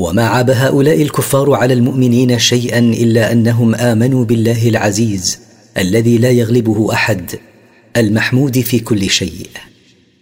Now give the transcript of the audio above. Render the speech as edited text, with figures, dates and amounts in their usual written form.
وما عاب هؤلاء الكفار على المؤمنين شيئا إلا أنهم آمنوا بالله العزيز الذي لا يغلبه أحد، المحمود في كل شيء.